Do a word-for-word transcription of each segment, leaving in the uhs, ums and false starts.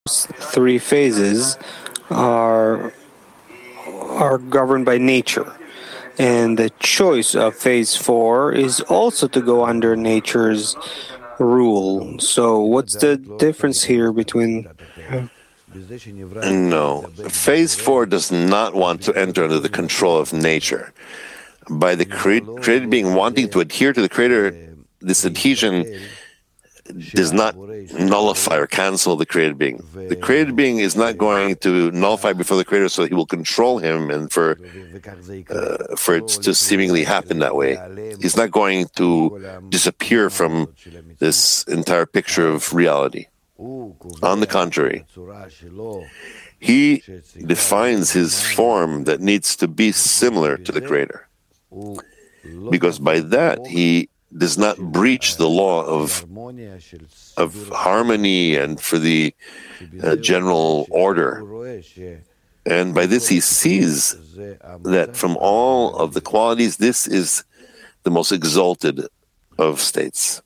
three phases are are governed by nature, and the choice of phase four is also to go under nature's rule. So, what's the difference here between? No, phase four does not want to enter under the control of nature. By the cre- created being wanting to adhere to the Creator, this adhesion does not nullify or cancel the created being. The created being is not going to nullify before the Creator, so he will control him, and for uh, for it to seemingly happen that way. He's not going to disappear from this entire picture of reality. On the contrary, he defines his form that needs to be similar to the Creator, because by that he does not breach the law of of harmony and for the uh, general order. And by this he sees that from all of the qualities, this is the most exalted of states.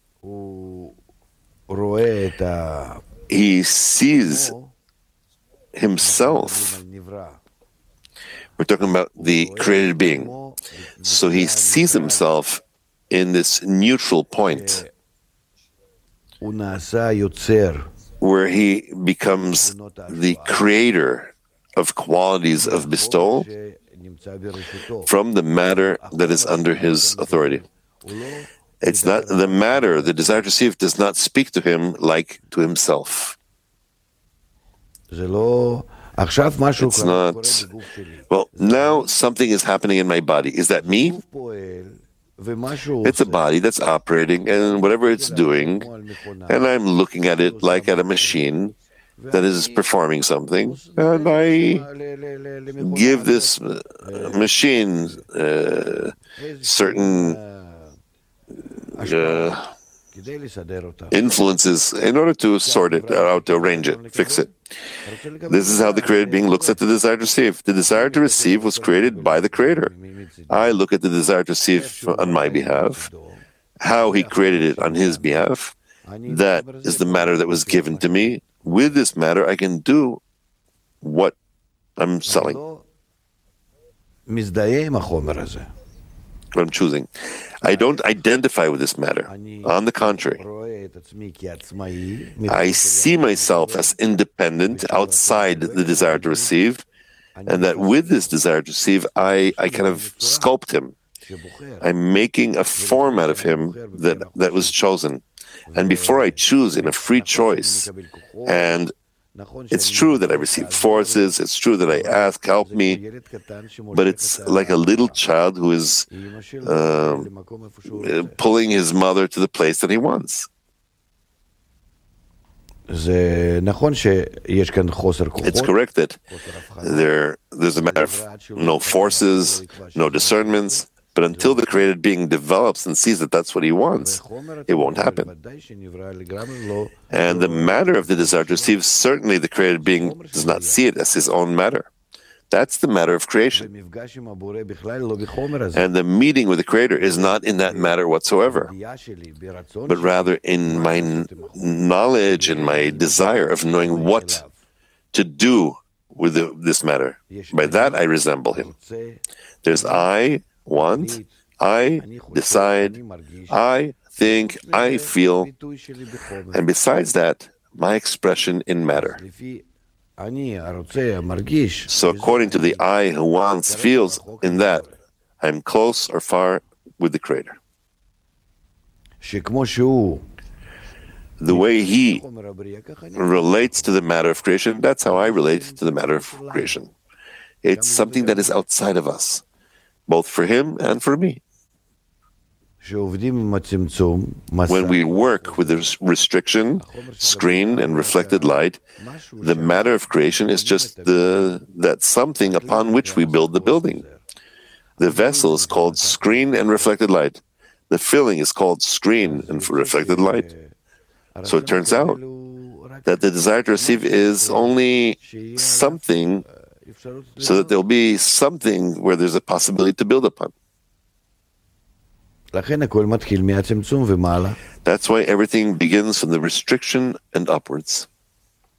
He sees himself. We're talking about the created being. So he sees himself in this neutral point where he becomes the creator of qualities of bestowal from the matter that is under his authority. It's not the matter, the desire to receive does not speak to him like to himself. It's not, well, now something is happening in my body. Is that me? It's a body that's operating, and whatever it's doing, and I'm looking at it like at a machine that is performing something, and I give this machine uh, certain uh, influences in order to sort it out, to arrange it, fix it. This is how the created being looks at the desire to receive. The desire to receive was created by the Creator. I look at the desire to receive on my behalf, how he created it on his behalf. That is the matter that was given to me. With this matter, I can do what I'm selling, what I'm choosing. I don't identify with this matter. On the contrary, I see myself as independent outside the desire to receive, and that with this desire to receive, I, I kind of sculpt him. I'm making a form out of him that, that was chosen. And before I choose in a free choice, and it's true that I receive forces, it's true that I ask, help me, but it's like a little child who is uh, pulling his mother to the place that he wants. It's correct that there, there's a matter of no forces, no discernments, but until the created being develops and sees that that's what he wants, it won't happen. And the matter of the desire to receive, certainly the created being does not see it as his own matter. That's the matter of creation. And the meeting with the Creator is not in that matter whatsoever, but rather in my knowledge and my desire of knowing what to do with the, this matter. By that I resemble him. There's I want, I decide, I think, I feel, and besides that, my expression in matter. So according to the I who wants, feels, in that, I'm close or far with the Creator. The way he relates to the matter of creation, that's how I relate to the matter of creation. It's something that is outside of us, both for him and for me. When we work with the restriction, screen, and reflected light, the matter of creation is just the that something upon which we build the building. The vessel is called screen and reflected light. The filling is called screen and reflected light. So it turns out that the desire to receive is only something, so that there'll be something where there's a possibility to build upon. That's why everything begins from the restriction and upwards.